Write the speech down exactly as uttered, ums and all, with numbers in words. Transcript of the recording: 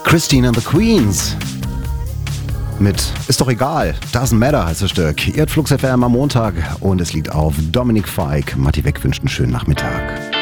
Christine and the Queens mit Ist doch egal, Doesn't Matter heißt das Stück. Ihr hört Flux F M am Montag und es liegt auf Dominik Fike. Matti Weck wünscht einen schönen Nachmittag.